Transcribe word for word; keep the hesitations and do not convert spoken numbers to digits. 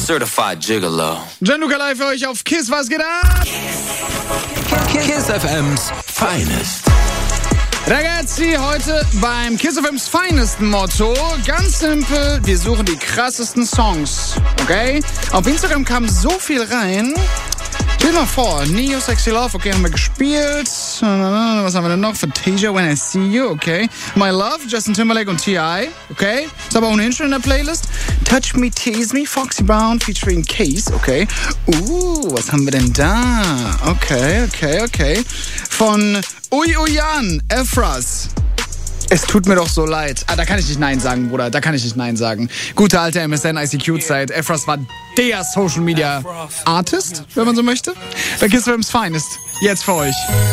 Certified Gigolo. Gianluca live für euch auf KISS, was geht ab? KISS F M's Finest. Ragazzi, heute beim KISS F M's Finest Motto, ganz simpel, wir suchen die krassesten Songs, okay? Auf Instagram kam so viel rein. Stell dir mal vor, Neo, Sexy Love, okay, haben wir gespielt. Was haben wir denn noch? Fantasia, When I See You, okay. My Love, Justin Timberlake und T I, okay. Ist aber ohnehin schon in der Playlist. Touch Me, Tease Me, Foxy Brown featuring Case, okay. Uh, was haben wir denn da? Okay, okay, okay. Von Ui Uyan, Efras. Es tut mir doch so leid. Ah, da kann ich nicht Nein sagen, Bruder. Da kann ich nicht Nein sagen. Gute alte M S N I C Q-Zeit. Efras war der Social Media Artist, wenn man so möchte. Bei KISS F M's Finest. Jetzt für euch.